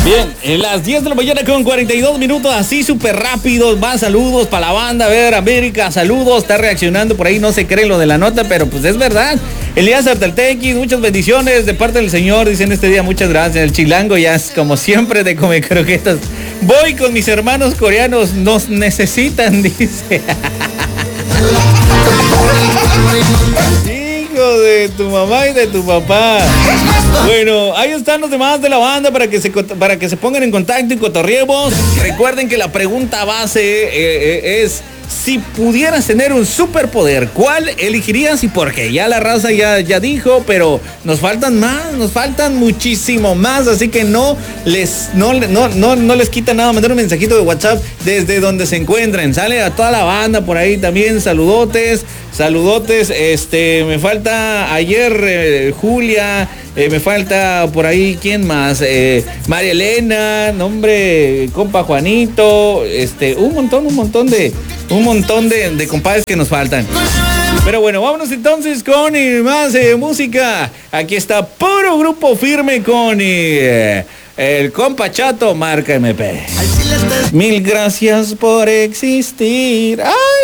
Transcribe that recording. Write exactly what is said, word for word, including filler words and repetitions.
Bien, en las diez de la mañana con cuarenta y dos minutos, así súper rápidos, más saludos para la banda, a ver, América, saludos, está reaccionando por ahí, no se cree lo de la nota, pero pues es verdad. Elías Arteltequis, muchas bendiciones de parte del Señor, dicen este día, muchas gracias. El chilango ya es como siempre de come croquetas. Voy con mis hermanos coreanos, nos necesitan, dice. Hijo de tu mamá y de tu papá. Bueno, ahí están los demás de la banda para que se, para que se pongan en contacto y cotorriemos. Recuerden que la pregunta base eh, eh, es: si pudieras tener un superpoder, ¿cuál elegirías y por qué? Ya la raza ya, ya dijo, pero nos faltan más, nos faltan muchísimo más, así que no les, no, no, no, no les quita nada mandar un mensajito de WhatsApp desde donde se encuentren. Sale a toda la banda por ahí también, saludotes, saludotes. Este, me falta ayer eh, Julia, eh, me falta por ahí, ¿quién más? Eh, María Elena, nombre, compa Juanito, este, un montón, un montón de... Un montón de, de compadres que nos faltan. Pero bueno, vámonos entonces con eh, más eh, música. Aquí está puro grupo firme con eh, el compa Chato, marca M P. Mil gracias por existir. ¡Ay!